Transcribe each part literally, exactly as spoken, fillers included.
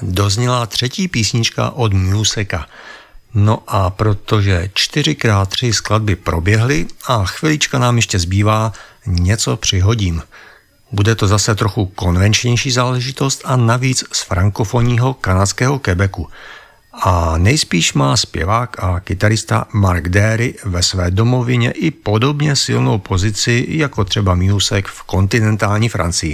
dozněla třetí písnička od Museka. No a protože čtyři krát tři skladby proběhly a chvilička nám ještě zbývá, něco přihodím. Bude to zase trochu konvenčnější záležitost a navíc z frankofonního kanadského Quebecu. A nejspíš má zpěvák a kytarista Mark Dery ve své domovině i podobně silnou pozici jako třeba Musek v kontinentální Francii.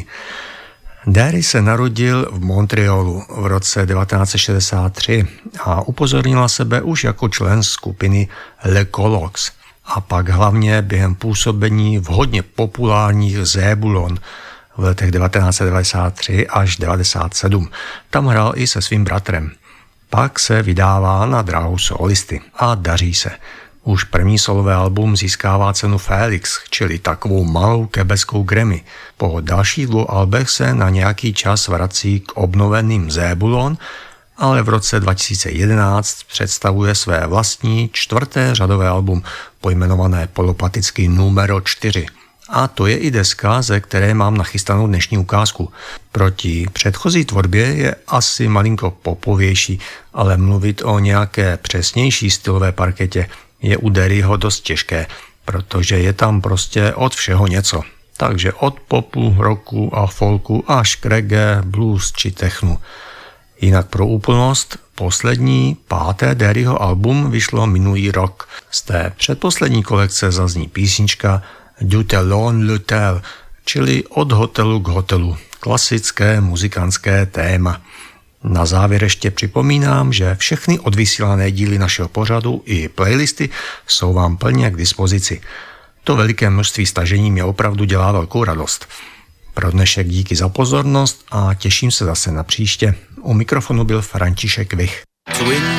Dery se narodil v Montrealu v roce devatenáct set šedesát tři a upozornila sebe už jako člen skupiny Le Colocs a pak hlavně během působení v hodně populárních Zébulon v letech devatenáct set devadesát tři až devadesát sedm. Tam hrál i se svým bratrem. Pak se vydává na dráhu solisty a daří se. Už první solové album získává cenu Félix, čili takovou malou quebeckou Grammy. Po dalších dvou albech se na nějaký čas vrací k obnoveným Zébulon, ale v roce dva tisíce jedenáct představuje své vlastní čtvrté řadové album pojmenované polopaticky numero čtyři. A to je i deska, ze které mám nachystanou dnešní ukázku. Proti předchozí tvorbě je asi malinko popovější, ale mluvit o nějaké přesnější stylové parketě je u Deryho dost těžké, protože je tam prostě od všeho něco. Takže od popu, rocku a folku až k reggae, blues či technu. Jinak pro úplnost, poslední, páté Deryho album vyšlo minulý rok. Z té předposlední kolekce zazní písnička Du Talon Le Tel, čili od hotelu k hotelu. Klasické muzikantské téma. Na závěr ještě připomínám, že všechny odvysílané díly našeho pořadu i playlisty jsou vám plně k dispozici. To veliké množství stažení mě opravdu dělá velkou radost. Pro dnešek díky za pozornost a těším se zase na příště. U mikrofonu byl František Vich.